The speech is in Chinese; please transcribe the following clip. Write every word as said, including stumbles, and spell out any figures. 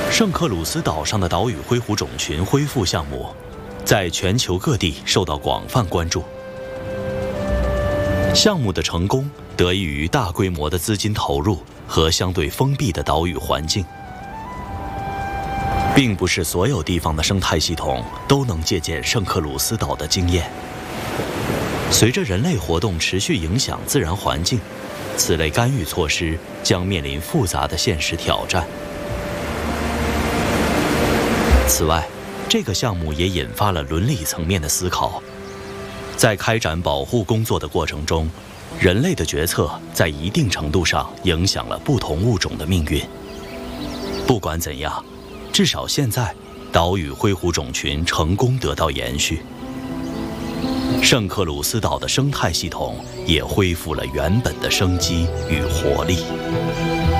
圣克鲁斯岛上的岛屿灰狐种群恢复项目，在全球各地受到广泛关注。项目的成功得益于大规模的资金投入和相对封闭的岛屿环境。并不是所有地方的生态系统都能借鉴圣克鲁斯岛的经验。随着人类活动持续影响自然环境，此类干预措施将面临复杂的现实挑战。此外，这个项目也引发了伦理层面的思考。在开展保护工作的过程中，人类的决策在一定程度上影响了不同物种的命运。不管怎样，至少现在，岛屿灰狐种群成功得到延续，圣克鲁斯岛的生态系统也恢复了原本的生机与活力。